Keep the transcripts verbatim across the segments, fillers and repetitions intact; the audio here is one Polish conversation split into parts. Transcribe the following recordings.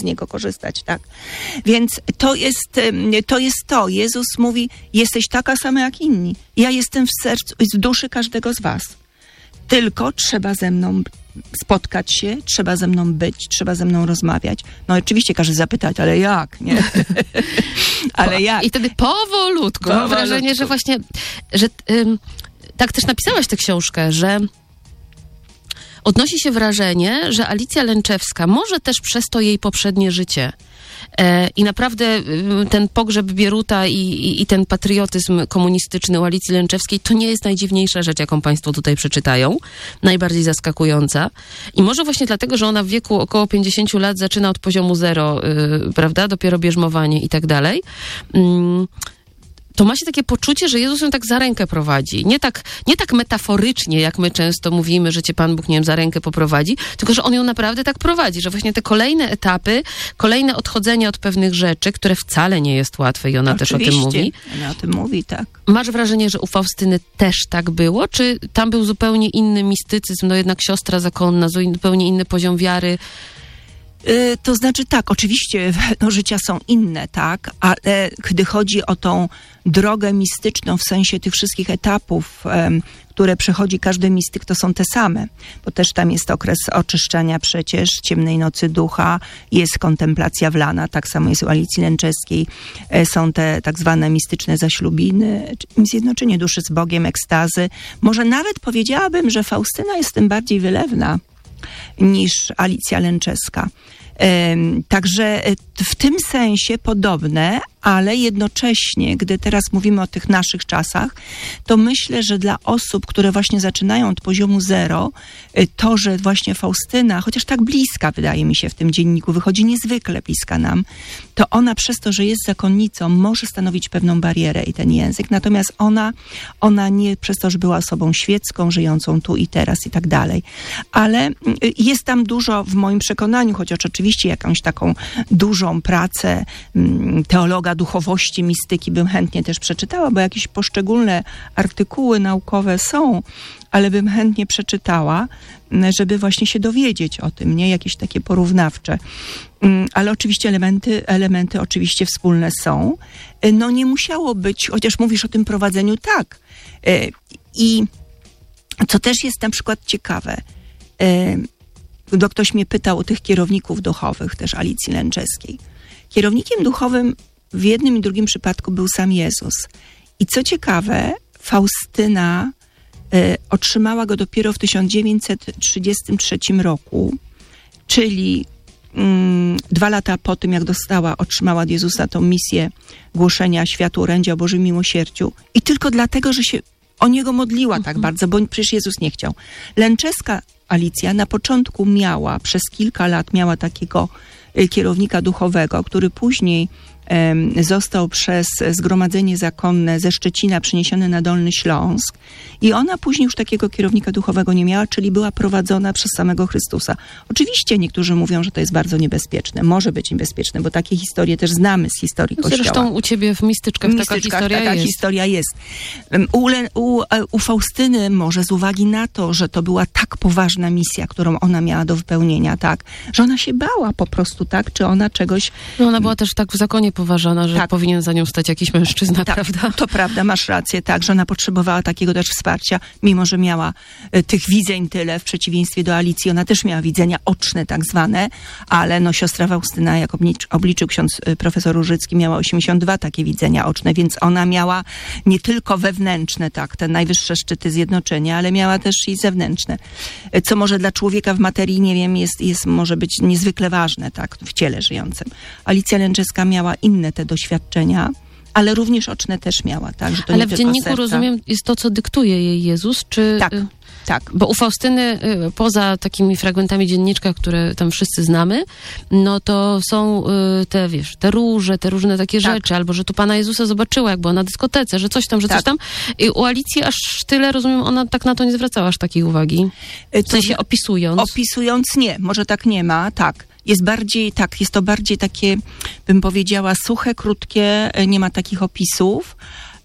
niego korzystać, tak? Więc to jest to. Jest to. Jezus mówi, jesteś taka sama jak inni. Ja jestem w sercu i w duszy każdego z was. Tylko trzeba ze mną spotkać się, trzeba ze mną być, trzeba ze mną rozmawiać. No oczywiście każdy zapytać, ale jak, nie? ale jak? I wtedy powolutku, mam wrażenie, że właśnie, że ym, tak też napisałaś tę książkę, że odnosi się wrażenie, że Alicja Lęczewska, może też przez to jej poprzednie życie, e, i naprawdę y, ten pogrzeb Bieruta i, i, i ten patriotyzm komunistyczny u Alicji Lęczewskiej, to nie jest najdziwniejsza rzecz, jaką państwo tutaj przeczytają. Najbardziej zaskakująca. I może właśnie dlatego, że ona w wieku około pięćdziesięciu lat zaczyna od poziomu zero, y, prawda? Dopiero bierzmowanie i tak dalej. Mm. To ma się takie poczucie, że Jezus ją tak za rękę prowadzi. Nie tak, nie tak metaforycznie, jak my często mówimy, że cię Pan Bóg, nie wiem, za rękę poprowadzi, tylko że on ją naprawdę tak prowadzi, że właśnie te kolejne etapy, kolejne odchodzenie od pewnych rzeczy, które wcale nie jest łatwe i ona Oczywiście. też o tym mówi. Ona o tym mówi, tak. Masz wrażenie, że u Faustyny też tak było? Czy tam był zupełnie inny mistycyzm, no jednak siostra zakonna, zupełnie inny poziom wiary? To znaczy tak, oczywiście no, życia są inne, tak, ale gdy chodzi o tą drogę mistyczną w sensie tych wszystkich etapów, um, które przechodzi każdy mistyk, to są te same, bo też tam jest okres oczyszczania przecież, ciemnej nocy ducha, jest kontemplacja wlana, tak samo jest u Alicji Lęczewskiej, e, są te tak zwane mistyczne zaślubiny, zjednoczenie duszy z Bogiem, ekstazy. Może nawet powiedziałabym, że Faustyna jest tym bardziej wylewna niż Alicja Lęczewska. Także w tym sensie podobne, ale jednocześnie, gdy teraz mówimy o tych naszych czasach, to myślę, że dla osób, które właśnie zaczynają od poziomu zero, to, że właśnie Faustyna, chociaż tak bliska wydaje mi się w tym dzienniku, wychodzi niezwykle bliska nam, to ona przez to, że jest zakonnicą, może stanowić pewną barierę i ten język, natomiast ona, ona nie przez to, że była osobą świecką, żyjącą tu i teraz i tak dalej. Ale jest tam dużo w moim przekonaniu, chociaż oczywiście jakąś taką dużą pracę teologa duchowości, mistyki bym chętnie też przeczytała, bo jakieś poszczególne artykuły naukowe są, ale bym chętnie przeczytała, żeby właśnie się dowiedzieć o tym, nie? Jakieś takie porównawcze. Ale oczywiście elementy, elementy oczywiście wspólne są. No nie musiało być, chociaż mówisz o tym prowadzeniu, tak. I co też jest na przykład ciekawe, bo ktoś mnie pytał o tych kierowników duchowych, też Alicji Lęczewskiej. Kierownikiem duchowym w jednym i drugim przypadku był sam Jezus. I co ciekawe, Faustyna y, otrzymała go dopiero w tysiąc dziewięćset trzydziestym trzecim roku, czyli mm, dwa lata po tym, jak dostała, otrzymała od Jezusa tą misję głoszenia światu orędzia o Bożym miłosierdziu. I tylko dlatego, że się o niego modliła tak bardzo, bo przecież Jezus nie chciał. Lęczewska Alicja na początku miała, przez kilka lat miała takiego kierownika duchowego, który później um, został przez Zgromadzenie Zakonne ze Szczecina przeniesiony na Dolny Śląsk i ona później już takiego kierownika duchowego nie miała, czyli była prowadzona przez samego Chrystusa. Oczywiście niektórzy mówią, że to jest bardzo niebezpieczne. Może być niebezpieczne, bo takie historie też znamy z historii Kościoła. Zresztą u ciebie w Mistyczkach, w Mistyczkach taka historia taka jest. historia jest. U, u, u Faustyny może z uwagi na to, że to była tak poważna misja, którą ona miała do wypełnienia, tak, że ona się bała po prostu, tak, czy ona czegoś... No ona była też tak w zakonie poważana, że tak. powinien za nią stać jakiś mężczyzna, tak, prawda? To prawda, masz rację, tak, że ona potrzebowała takiego też wsparcia, mimo że miała y, tych widzeń tyle, w przeciwieństwie do Alicji, ona też miała widzenia oczne tak zwane, ale no siostra Faustyna, jak oblicz, obliczył ksiądz y, profesor Różycki, miała osiemdziesiąt dwa takie widzenia oczne, więc ona miała nie tylko wewnętrzne, tak, te najwyższe szczyty zjednoczenia, ale miała też i zewnętrzne, y, co może dla człowieka w materii, nie wiem, jest, jest może być niezwykle ważne, tak, w ciele żyjącym. Alicja Lęczewska miała inne te doświadczenia, ale również oczne też miała, tak? Że to ale nie w tylko dzienniku, serca. Rozumiem, jest to, co dyktuje jej Jezus, czy... Tak, tak. Bo u Faustyny, poza takimi fragmentami dzienniczka, które tam wszyscy znamy, no to są te, wiesz, te róże, te różne takie tak. rzeczy, albo że tu Pana Jezusa zobaczyła, jak była na dyskotece, że coś tam, że tak. coś tam. I u Alicji aż tyle, rozumiem, ona tak na to nie zwracała aż takiej uwagi. W sensie opisując. Opisując nie, może tak nie ma, tak. Jest bardziej, tak, jest to bardziej takie, bym powiedziała, suche, krótkie, nie ma takich opisów.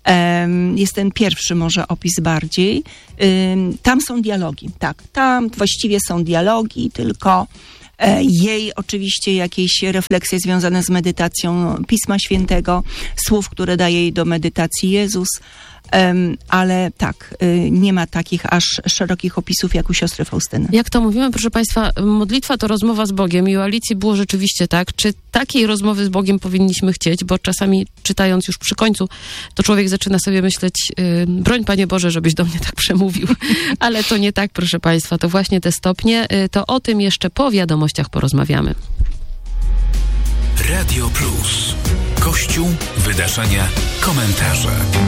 Um, jest ten pierwszy może opis bardziej. Um, tam są dialogi, tak. Tam właściwie są dialogi, tylko jej oczywiście jakieś refleksje związane z medytacją Pisma Świętego, słów, które daje jej do medytacji Jezus. Um, ale tak, y, nie ma takich aż szerokich opisów jak u siostry Faustyny. Jak to mówimy, proszę Państwa, modlitwa to rozmowa z Bogiem i u Alicji było rzeczywiście tak. Czy takiej rozmowy z Bogiem powinniśmy chcieć? Bo czasami czytając już przy końcu, to człowiek zaczyna sobie myśleć, y, broń Panie Boże, żebyś do mnie tak przemówił. Ale to nie tak, proszę Państwa, to właśnie te stopnie, y, to o tym jeszcze po wiadomościach porozmawiamy. Radio Plus. Kościół, wydarzenia, komentarze.